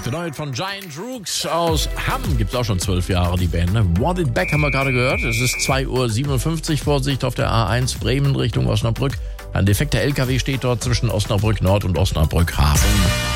Genau, von Giant Rooks aus Hamm. Gibt's auch schon 12 Jahre, die Band. Ne? Want It Back haben wir gerade gehört. Es ist 2:57 Uhr. Vorsicht auf der A1 Bremen Richtung Osnabrück. Ein defekter LKW steht dort zwischen Osnabrück Nord und Osnabrück Hafen.